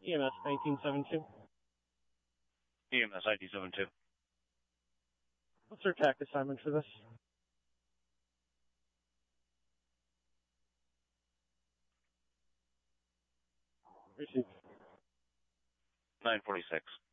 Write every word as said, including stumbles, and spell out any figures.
E M S nineteen seventy-two. E M S nineteen seventy-two. What's their tac assignment for this? Received. nine forty-six.